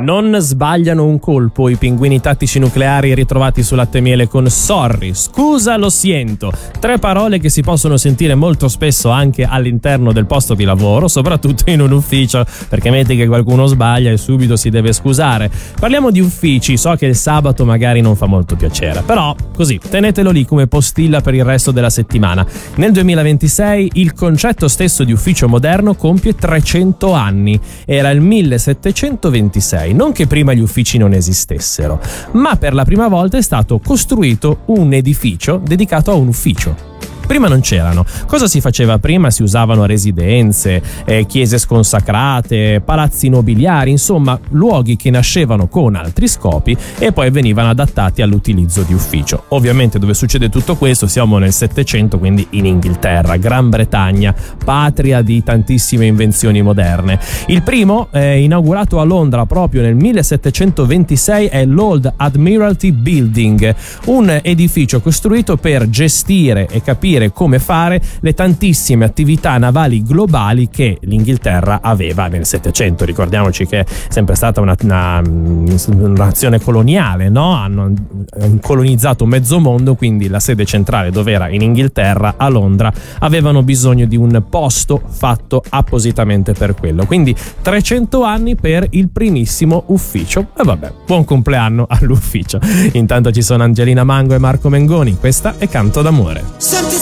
Non sbagliano un colpo i pinguini tattici nucleari ritrovati su Latte e Miele con sorry, scusa, lo siento. 3 parole che si possono sentire molto spesso anche all'interno del posto di lavoro, soprattutto in un ufficio, perché metti che qualcuno sbaglia e subito si deve scusare. Parliamo di uffici, so che il sabato magari non fa molto piacere, però così, tenetelo lì come postilla per il resto della settimana. Nel 2026 il concetto stesso di ufficio moderno compie 300 anni. Era il 1726. Non che prima gli uffici non esistessero, ma per la prima volta è stato costruito un edificio dedicato a un ufficio. Prima non c'erano. Cosa si faceva prima? Si usavano residenze, chiese sconsacrate, palazzi nobiliari, insomma luoghi che nascevano con altri scopi e poi venivano adattati all'utilizzo di ufficio. Ovviamente dove succede tutto questo siamo nel Settecento, quindi in Inghilterra, Gran Bretagna, patria di tantissime invenzioni moderne. Il primo, inaugurato a Londra proprio nel 1726, è l'Old Admiralty Building, un edificio costruito per gestire e capire come fare le tantissime attività navali globali che l'Inghilterra aveva nel Settecento. Ricordiamoci che è sempre stata una nazione coloniale, no? Hanno colonizzato mezzo mondo, quindi la sede centrale dove era in Inghilterra, a Londra, avevano bisogno di un posto fatto appositamente per quello. Quindi 300 anni per il primissimo ufficio. E vabbè, buon compleanno all'ufficio. Intanto ci sono Angelina Mango e Marco Mengoni. Questa è Canto d'amore. Senti